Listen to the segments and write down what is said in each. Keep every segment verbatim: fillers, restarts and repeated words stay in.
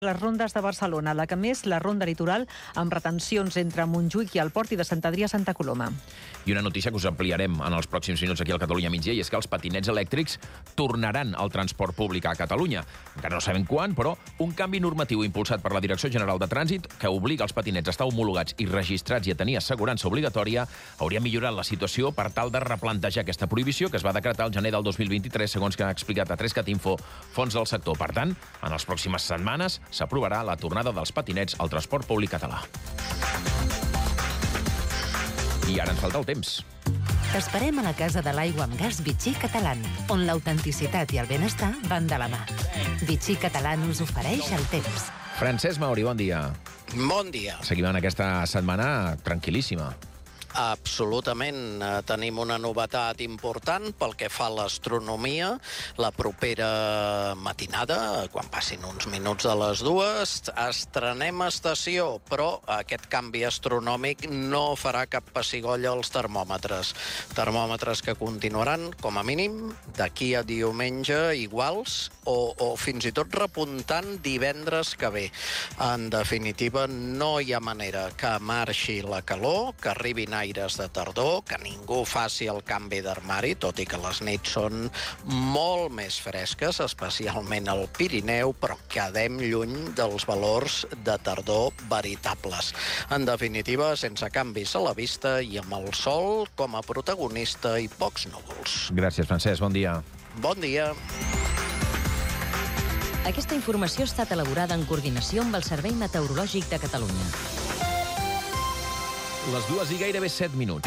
Les rondes de Barcelona, la que més la ronda litoral, amb retencions entre Montjuïc i el Port i de Sant Adrià a Santa Coloma. I una notícia que us ampliarem en els pròxims minuts aquí al Catalunya Migdia, i és que els patinets elèctrics tornaran al transport públic a Catalunya. Encara no sabem quan, però un canvi normatiu impulsat per la Direcció General de Trànsit que obliga els patinets a estar homologats i registrats i a tenir assegurança obligatòria hauria millorat la situació per tal de replantejar aquesta prohibició que es va decretar el gener del dos mil vint-i-tres, segons que ha explicat a Trescat Info fons del sector. Per tant, en les pròximes setmanes s'aprovarà la tornada dels patinets al transport públic català. I ara ens falta el temps. T'esperem a la Casa de l'Aigua amb Gas Vichy Catalán, on l'autenticitat i el benestar van de la mà. Vichy Catalán us ofereix el temps. Francesc Mauri, bon dia. Bon dia. Seguim en aquesta setmana tranquil·líssima. Absolutament. Tenim una novetat important pel que fa a l'astronomia. La propera matinada, quan passin uns minuts de les dues, estrenem estació, però aquest canvi astronòmic no farà cap pessigolles als termòmetres. Termòmetres que continuaran, com a mínim, d'aquí a diumenge iguals o, o fins i tot repuntant divendres que ve. En definitiva, no hi ha manera que marxi la calor, que arribin aires de tardor, que ningú faci el canvi d'armari, tot i que les nits són molt més fresques, especialment al Pirineu, però quedem lluny dels valors de tardor veritables. En definitiva, sense canvis a la vista i amb el sol com a protagonista i pocs núvols. Gràcies, Francesc. Bon dia. Bon dia. Aquesta informació ha estat elaborada en coordinació amb el Servei Meteorològic de Catalunya. Les dues i gairebé set minuts.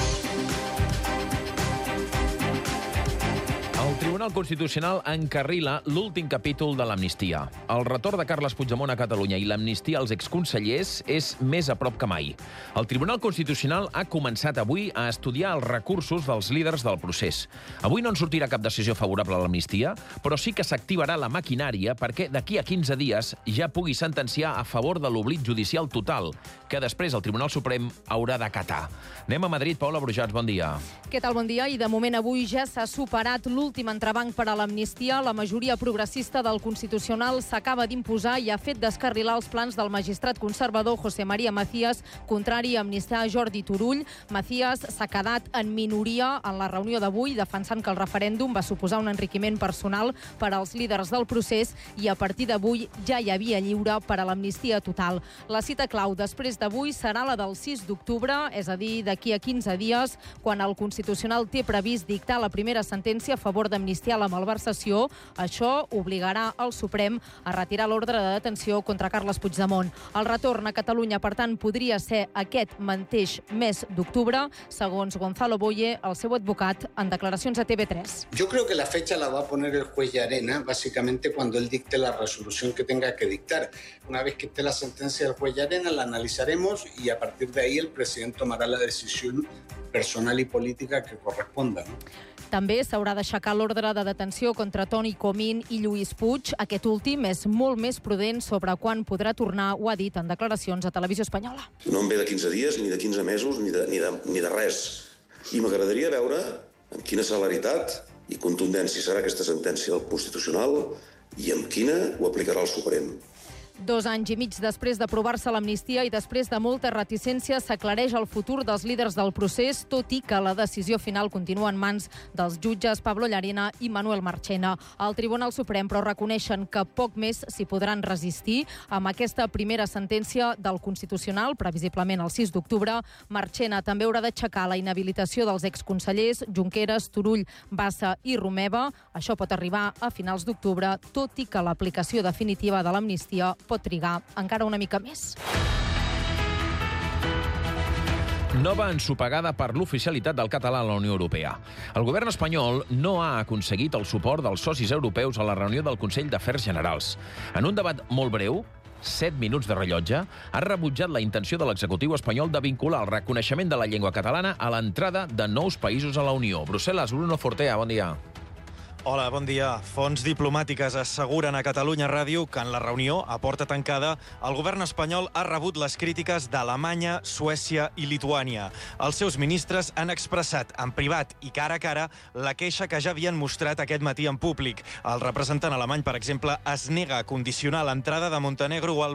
El Tribunal Constitucional encarrila l'últim capítol de l'amnistia. El retorn de Carles Puigdemont a Catalunya i l'amnistia als exconsellers és més a prop que mai. El Tribunal Constitucional ha començat avui a estudiar els recursos dels líders del procés. Avui no en sortirà cap decisió favorable a l'amnistia, però sí que s'activarà la maquinària perquè d'aquí a quinze dies ja pugui sentenciar a favor de l'oblit judicial total, que després el Tribunal Suprem haurà d'acatar. Anem a Madrid. Paula Brujats, bon dia. Què tal, bon dia? I de moment avui ja s'ha superat l'últim entrebanc per a l'amnistia. La majoria progressista del Constitucional s'acaba d'imposar i ha fet descarrilar els plans del magistrat conservador José María Macías, contrari a amnistiar Jordi Turull. Macías s'ha quedat en minoria en la reunió d'avui, defensant que el referèndum va suposar un enriquiment personal per als líders del procés i a partir d'avui ja hi havia lliure per a l'amnistia total. La cita clau després d'avui serà la del sis d'octubre, és a dir, d'aquí a quinze dies, quan el Constitucional té previst dictar la primera sentència a favor d'amnistiar la malversació. Això obligarà el Suprem a retirar l'ordre de detenció contra Carles Puigdemont. El retorn a Catalunya, per tant, podria ser aquest mateix mes d'octubre, segons Gonzalo Boye, el seu advocat, en declaracions a T V tres. Yo creo que la fecha la va a poner el juez Llarena, básicamente cuando él dicte la resolución que tenga que dictar. Una vez que esté la sentencia del juez Llarena, la analizaremos y a partir de ahí el presidente tomará la decisión personal y política que corresponda, ¿no? També s'haurà d'aixecar l'ordre de detenció contra Toni Comín i Lluís Puig. Aquest últim és molt més prudent sobre quan podrà tornar, ho ha dit en declaracions a Televisió Espanyola. No em ve de quinze dies, ni de quinze mesos, ni de, ni de, ni de res. I m'agradaria veure amb quina celeritat i contundència serà aquesta sentència del Constitucional i amb quina ho aplicarà el Suprem. Dos anys i mig després d'aprovar-se l'amnistia i després de molta reticència s'aclareix el futur dels líders del procés, tot i que la decisió final continua en mans dels jutges Pablo Llarena i Manuel Marchena. El Tribunal Suprem, però, reconeixen que poc més s'hi podran resistir. Amb aquesta primera sentència del Constitucional, previsiblement el sis d'octubre, Marchena també haurà d'aixecar la inhabilitació dels exconsellers Junqueras, Turull, Bassa i Romeva. Això pot arribar a finals d'octubre, tot i que l'aplicació definitiva de l'amnistia pot trigar encara una mica més. Nova ensopegada per l'oficialitat del català a la Unió Europea. El govern espanyol no ha aconseguit el suport dels socis europeus a la reunió del Consell d'Afers Generals. En un debat molt breu, set minuts de rellotge, ha rebutjat la intenció de l'executiu espanyol de vincular el reconeixement de la llengua catalana a l'entrada de nous països a la Unió. Brussel·les, Bruno Fortea, bon dia. Hola, bon dia. Fonts diplomàtiques asseguren a Catalunya Ràdio que en la reunió, a porta tancada, el govern espanyol ha rebut les crítiques d'Alemanya, Suècia i Lituània. Els seus ministres han expressat en privat i cara a cara la queixa que ja havien mostrat aquest matí en públic. El representant alemany, per exemple, es nega a condicionar l'entrada de Montenegro al